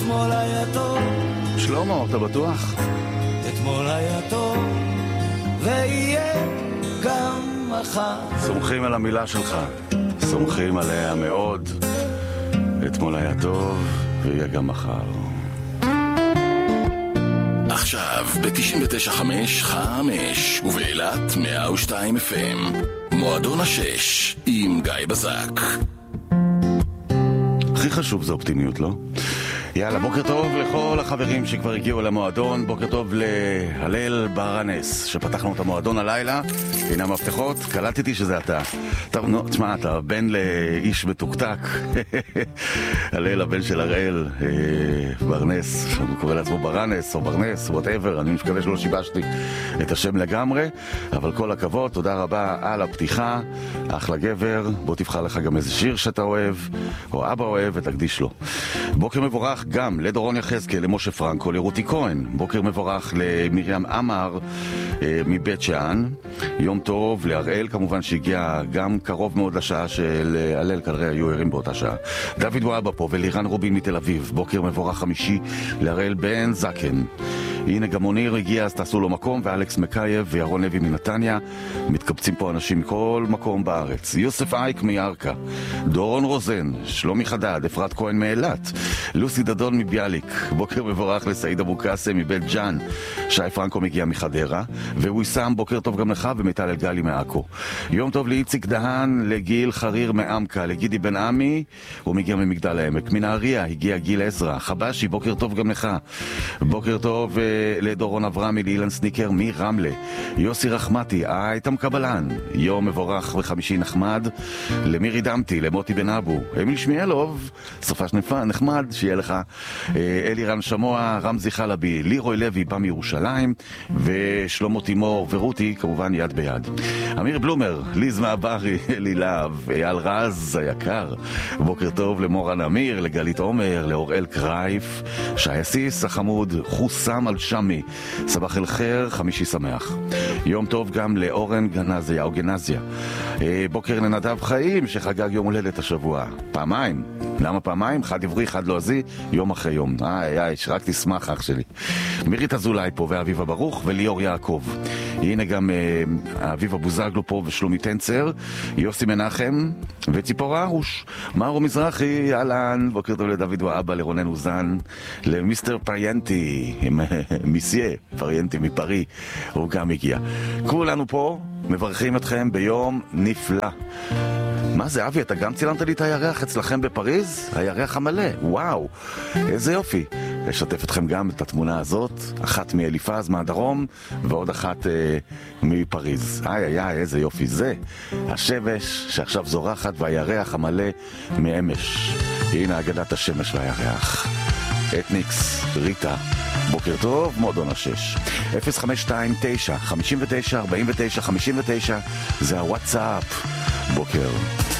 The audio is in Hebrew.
אתמול היה טוב. שלמה, אתה בטוח? אתמול היה טוב, ויהיה גם מחר. סומכים על המילה שלך, סומכים עליה מאוד. אתמול היה טוב, ויהיה גם מחר. עכשיו ב-99.5 5 ובאילת 102 FM מועדון השש עם גיא בזק. הכי חשוב זה אופטימיות, לא? יאללה, בוקר טוב לכל החברים שכבר הגיעו למועדון. בוקר טוב להלל ברנס שפתחנו את המועדון הלילה. הנה המפתחות, קלטתי שזה אתה. טוב, נו, תשמע, אתה בן לאיש מתוקתק. הלל, הבן של הראל ברנס, שהוא קורא לעצמו ברנס או ברנס, whatever. אני מקווה שלא שיבשתי את השם לגמרי, אבל כל הכבוד, תודה רבה על הפתיחה. אחלה גבר, בוא תבחר לך גם איזה שיר שאתה אוהב או אבא אוהב ותקדיש לו. בוקר מבורך גם לדורון יחזקאל, למשה פרנקו, לרותי כהן. בוקר מבורך למרים אמר מבית שאן. יום טוב להראל, כמובן שהגיע גם קרוב מאוד לשעה של הלל, כנראה היו ערים באותה שעה. דוד וואבה פה ולירן רובין מתל אביב. בוקר מבורך חמישי להראל בן זקן. הנה גם מוניר הגיע, אז תעשו לו מקום, ואלכס מקייב וירון לוי מנתניה. מתקבצים פה אנשים מכל מקום בארץ. יוסף אייק מירקה, דורון רוזן, שלומי חדד, אפרת כהן מאילת, לוסי דדון מביאליק. בוקר מבורך לסעיד אבו קאסם מבית ג'אן. שי פרנקו מגיע מחדרה, וויסם, בוקר טוב גם לך, ומיטל אלגלי מעכו. יום טוב לאיציק דהן, לגיל חריר מעמקה, לגידי בן עמי, הוא מגיע ממגדל העמק. מנהריה הגיע גיל עזרא. חבשי, בוקר טוב גם לך. בוקר טוב לדורון אברמי, לאילן סניקר מרמלה. יוסי רחמתי, איתם קבלן. יום מבורך וחמישי נחמד למירי דמתי, למוטי בן אבו, אמיל שמיאלוב, סופה שנפה נחמד, שיהיה לך. אלירן שמוע, רמזי חלבי, לירוי לוי בא מירושלים, ושלמה תימור ורותי כמובן יד ביד. אמיר בלומר, ליז מהברי, אלי להב, אייל רז היקר, בוקר טוב למורן אמיר, לגלית עומר, לאוראל קרייף, שי אסיס החמוד, חוסם על שמי, סבח אל חיר, חמישי שמח. יום טוב גם לאורן גנזיה או גנזיה. בוקר לנדב חיים שחגג יום הולדת השבוע. פעמיים. למה פעמיים? חד עברי, חד לועזי, יום אחרי יום. שרק תשמח אח שלי. מירית אזולאי פה ואביבה ברוך וליאור יעקב. הנה גם אביבה בוזגלו פה ושלומי טנצר, יוסי מנחם וציפור ארוש. מארו מזרחי, אלן, בוקר טוב לדוד ואבא, לרונן אוזן, למיסטר פריינטי, מיסיה פריינטי מפרי, הוא גם הגיע. כולנו פה מברכים אתכם ביום נפלא. מה זה, אבי, אתה גם צילמת לי את הירח אצלכם בפריז? הירח המלא, וואו, איזה יופי. לשתף אתכם גם את התמונה הזאת, אחת מאליפז מהדרום ועוד אחת מפריז. איזה יופי זה. השמש שעכשיו זורחת והירח המלא מאמש. הנה אגדת השמש והירח. אתניקס, ריטה, בוקר טוב, מועדון השש. 0529 59 49 59 זה הוואטסאפ. בוקר